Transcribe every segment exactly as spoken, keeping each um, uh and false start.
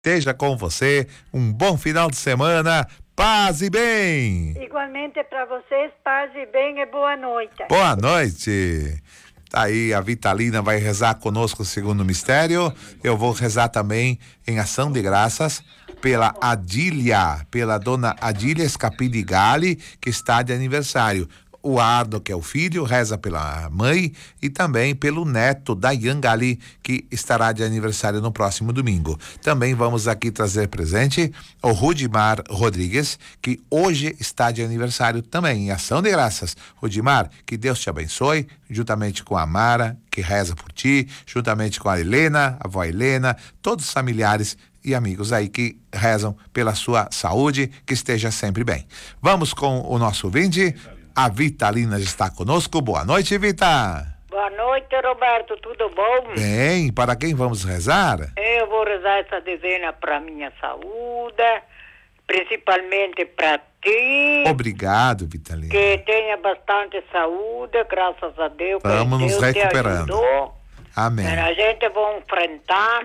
esteja com você. Um bom final de semana. Paz e bem. Igualmente para vocês, paz e bem e boa noite. Boa noite. Tá aí, a Vitalina vai rezar conosco o segundo mistério. Eu vou rezar também em ação de graças pela Adília, pela dona Adília Scapidigali, que está de aniversário. O Ardo, que é o filho, reza pela mãe e também pelo neto da Yangali, que estará de aniversário no próximo domingo. Também vamos aqui trazer presente o Rudimar Rodrigues, que hoje está de aniversário também, em ação de graças. Rudimar, que Deus te abençoe, juntamente com a Mara, que reza por ti, juntamente com a Helena, a avó Helena, todos os familiares e amigos aí que rezam pela sua saúde, que esteja sempre bem. Vamos com o nosso ouvinte. A Vitalina já está conosco. Boa noite, Vita. Boa noite, Roberto. Tudo bom? Bem, para quem vamos rezar? Eu vou rezar essa dezena para minha saúde, principalmente para ti. Obrigado, Vitalina. Que tenha bastante saúde, graças a Deus. Vamos nos Deus recuperando. Amém. A gente vai enfrentar.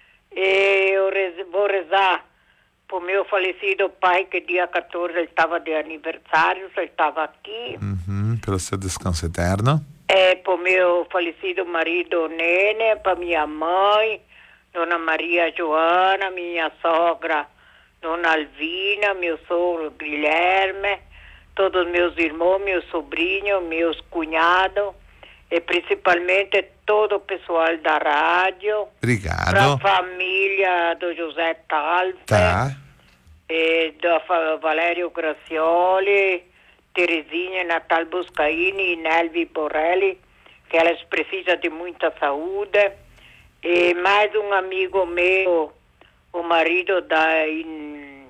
E eu rez, vou rezar pro meu falecido pai, que dia quatorze ele estava de aniversário, ele estava aqui. Uhum, pelo seu descanso eterno. É, pro meu falecido marido Nene, pra minha mãe, Dona Maria Joana, minha sogra Dona Alvina, meu sogro Guilherme, todos meus irmãos, meus sobrinhos, meus cunhados, e principalmente todo o pessoal da rádio. Obrigado. Pra família do José Talfe. Tá. E da Valério Gracioli, Terezinha, Natal Buscaini e Nelvi Borrelli, que elas precisam de muita saúde. E mais um amigo meu, o marido da in,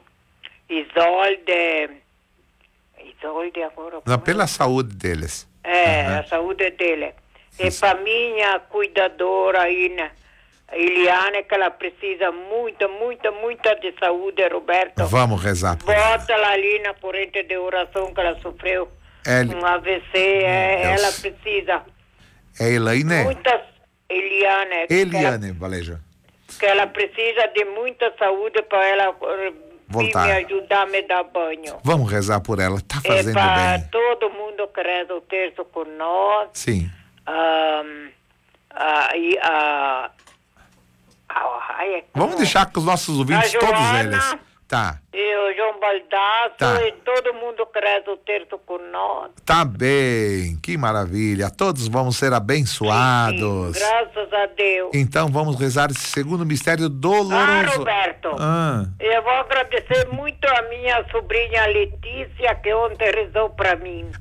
Isolde. Isolde agora. Não, pela saúde deles. É, uhum. A saúde dele. E para minha cuidadora aí, né? Eliane, que ela precisa muita, muita, muita de saúde, Roberto. Vamos rezar por ela. Bota ela ali na corrente de oração que ela sofreu El... um A V C, é, ela precisa. É Elaine? Muitas, Eliane. Eliane, que ela, Valejo. Que ela precisa de muita saúde para ela voltar. Me ajudar a me dar banho. Vamos rezar por ela, tá fazendo é para bem. todo mundo que reza o terço com nós. Sim. Um, a, a, Ai, vamos deixar com os nossos ouvintes, a todos Joana, eles. Tá. E o João Baldasso, tá. E todo mundo que reza o terço com nós. Tá bem, que maravilha. Todos vamos ser abençoados. Sim, sim, graças a Deus. Então vamos rezar esse segundo mistério doloroso. Ah, Roberto, ah. eu vou agradecer muito a minha sobrinha Letícia, que ontem rezou pra mim.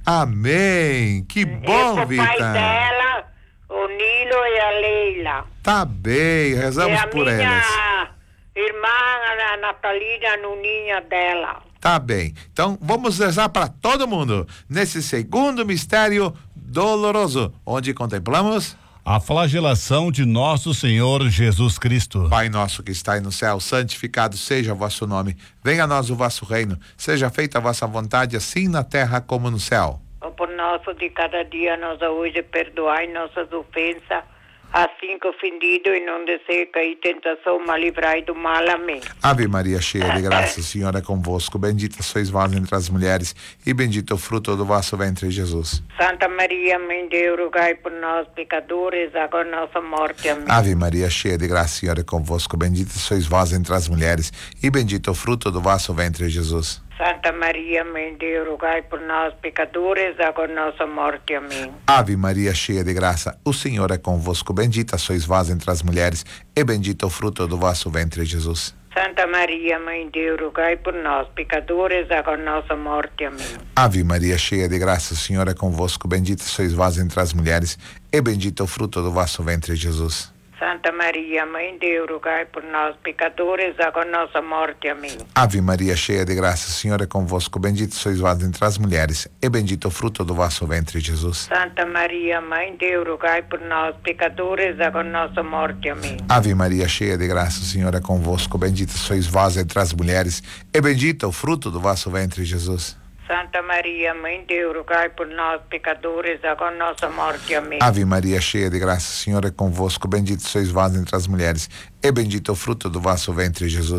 Amém, que bom, Vita. O pai dela, o Nilo e a Leila. Tá bem, rezamos por elas. E a minha irmã, a Natalina, a nuninha dela. Tá bem, então vamos rezar para todo mundo nesse segundo mistério doloroso, onde contemplamos a flagelação de nosso Senhor Jesus Cristo. Pai nosso que estais no céu, santificado seja o vosso nome. Venha a nós o vosso reino. Seja feita a vossa vontade, assim na terra como no céu. O pão nosso de cada dia nos hoje, perdoai nossas ofensas, assim que ofendido e não descer cair tentação, mas livrai do mal. Amém. Ave Maria, cheia de graça, o Senhor é convosco. Bendita sois vós entre as mulheres e bendito é o fruto do vosso ventre, Jesus. Santa Maria, Mãe de Deus, rogai por nós, pecadores, agora nossa morte. Amém. Ave Maria, cheia de graça, o Senhor é convosco. Bendita sois vós entre as mulheres e bendito é o fruto do vosso ventre, Jesus. Santa Maria, Mãe de Deus, rogai por nós, pecadores, agora nossa morte. Amém. Ave Maria, cheia de graça, o Senhor é convosco. Bendita sois vós entre as mulheres e bendito é o fruto do vosso ventre, Jesus. Santa Maria, Mãe de Deus, rogai por nós, pecadores, agora nossa morte. Amém. Ave Maria, cheia de graça, o Senhor é convosco. Bendita sois vós entre as mulheres e bendito é o fruto do vosso ventre, Jesus. Santa Maria, Mãe de Deus, rogai por nós, pecadores, agora nossa morte. Amém. Ave Maria, cheia de graça, o Senhor é convosco. Bendita sois vós entre as mulheres e bendito é o fruto do vosso ventre, Jesus. Santa Maria, Mãe de Deus, rogai por nós, pecadores, agora nossa morte. Amém. Ave Maria, cheia de graça, o Senhor é convosco. Bendita sois vós entre as mulheres e bendito é o fruto do vosso ventre, Jesus. Santa Maria, Mãe de Deus, rogai por nós, pecadores, agora nossa morte. Amém. Ave Maria, cheia de graça, o Senhor é convosco, bendito sois vós entre as mulheres, e bendito é o fruto do vosso ventre, Jesus.